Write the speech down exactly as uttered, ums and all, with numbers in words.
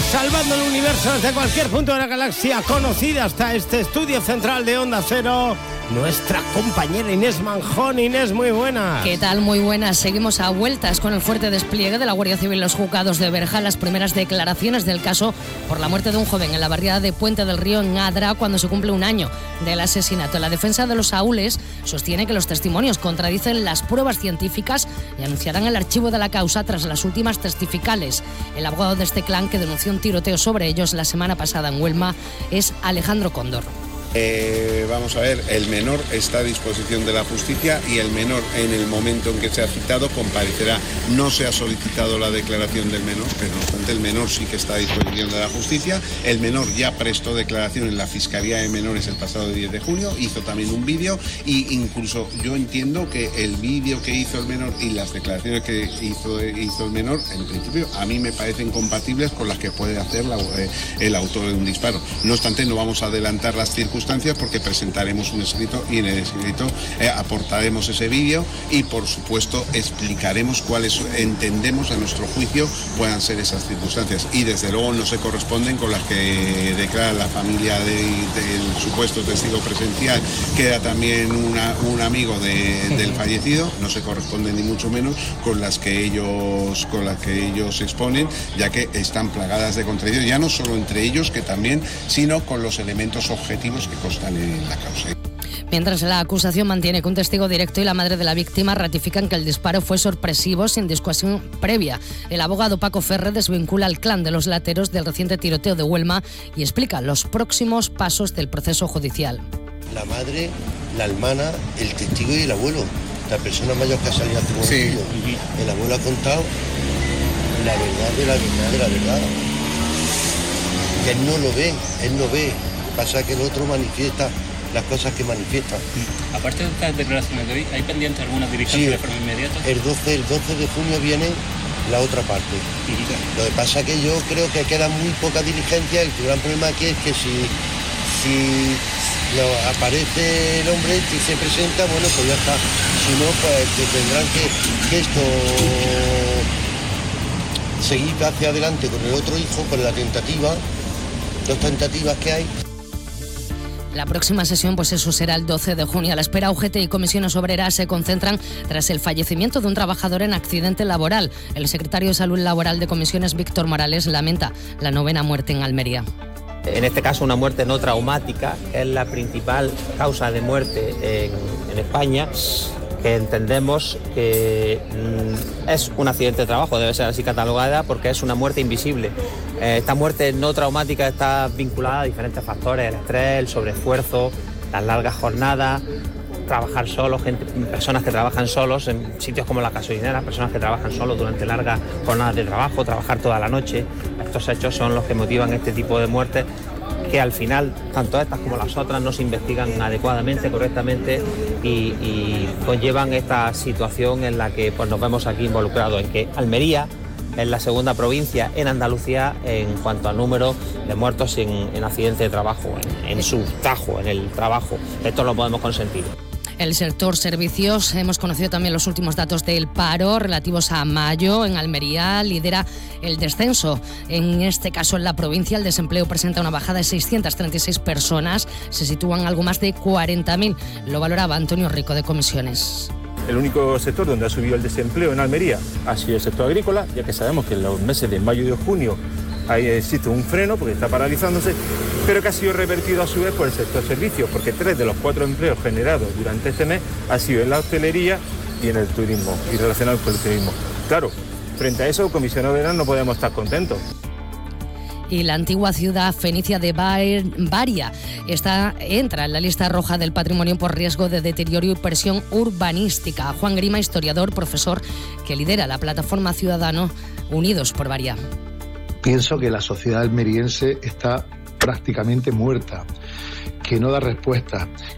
salvando el universo desde cualquier punto de la galaxia conocida hasta este estudio central de Onda Cero, nuestra compañera Inés Manjón. Inés, muy buenas. ¿Qué tal? Muy buenas. Seguimos a vueltas con el fuerte despliegue de la Guardia Civil en los juzgados de Berja. Las primeras declaraciones del caso por la muerte de un joven en la barriada de Puente del Río, en Adra, cuando se cumple un año del asesinato. La defensa de los Saúles sostiene que los testimonios contradicen las pruebas científicas y anunciarán el archivo de la causa tras las últimas testificales. El abogado de este clan, que denunció un tiroteo sobre ellos la semana pasada en Huelma, es Alejandro Cóndor. Eh, vamos a ver, el menor está a disposición de la justicia y el menor, en el momento en que se ha citado, comparecerá. No se ha solicitado la declaración del menor, pero no obstante el menor sí que está a disposición de la justicia. El menor ya prestó declaración en la Fiscalía de Menores el pasado diez de junio, hizo también un vídeo e incluso yo entiendo que el vídeo que hizo el menor y las declaraciones que hizo, hizo el menor, en principio a mí me parecen compatibles con las que puede hacer la, eh, el autor de un disparo. No obstante, no vamos a adelantar las circunstancias porque presentaremos un escrito y en el escrito eh, aportaremos ese vídeo y por supuesto explicaremos cuáles entendemos a nuestro juicio puedan ser esas circunstancias y desde luego no se corresponden con las que declara la familia de, del supuesto testigo presencial, que era también una, un amigo de, del fallecido. No se corresponden ni mucho menos con las que ellos con las que ellos exponen, ya que están plagadas de contradicciones, ya no solo entre ellos, que también, sino con los elementos objetivos que constan en la causa. Mientras la acusación mantiene que un testigo directo y la madre de la víctima ratifican que el disparo fue sorpresivo sin discusión previa. El abogado Paco Ferre desvincula al clan de los Lateros del reciente tiroteo de Huelma y explica los próximos pasos del proceso judicial. La madre, la hermana, el testigo y el abuelo, la persona mayor que ha salido a tu sí. El abuelo ha contado la verdad de la verdad de la verdad. Que él no lo ve, él no ve. Pasa que el otro manifiesta las cosas que manifiesta. Aparte de estas declaraciones de hoy, ¿hay pendiente alguna diligencia sí, de forma inmediata? El doce, el doce de junio viene la otra parte. Uh-huh. Lo que pasa es que yo creo que queda muy poca diligencia y el gran problema aquí es que si, si lo, aparece el hombre y se presenta, bueno, pues ya está. Si no, pues que tendrán que, que esto seguir hacia adelante con el otro hijo, con la tentativa, dos tentativas que hay. La próxima sesión, pues eso será el doce de junio. A la espera, U G T y Comisiones Obreras se concentran tras el fallecimiento de un trabajador en accidente laboral. El secretario de Salud Laboral de Comisiones, Víctor Morales, lamenta la novena muerte en Almería. En este caso, una muerte no traumática, que es la principal causa de muerte en, en España, que entendemos que mm, es un accidente de trabajo, debe ser así catalogada, porque es una muerte invisible. Eh, esta muerte no traumática está vinculada a diferentes factores: el estrés, el sobreesfuerzo, las largas jornadas, trabajar solos, gente, personas que trabajan solos en sitios como la gasolinera, personas que trabajan solos durante largas jornadas de trabajo, trabajar toda la noche. Estos hechos son los que motivan este tipo de muertes, que al final, tanto estas como las otras, no se investigan adecuadamente, correctamente y, y conllevan esta situación en la que pues, nos vemos aquí involucrados, en que Almería es la segunda provincia en Andalucía en cuanto a número de muertos en, en accidente de trabajo, en, en su tajo, en el trabajo. Esto lo podemos consentir. El sector servicios, hemos conocido también los últimos datos del paro relativos a mayo. En Almería lidera el descenso. En este caso, en la provincia, el desempleo presenta una bajada de seiscientas treinta y seis personas. Se sitúan algo más de cuarenta mil. Lo valoraba Antonio Rico, de Comisiones. El único sector donde ha subido el desempleo en Almería ha sido el sector agrícola, ya que sabemos que en los meses de mayo y de junio ahí existe un freno porque está paralizándose, pero que ha sido revertido a su vez por el sector servicios, porque tres de los cuatro empleos generados durante este mes han sido en la hostelería y en el turismo, y relacionados con el turismo. Claro, frente a eso, Comisiones Obreras no podemos estar contentos. Y la antigua ciudad fenicia de Baria está, entra en la lista roja del patrimonio por riesgo de deterioro y presión urbanística. Juan Grima, historiador, profesor, que lidera la plataforma Ciudadanos Unidos por Baria. Pienso que la sociedad almeriense está prácticamente muerta, que no da respuesta,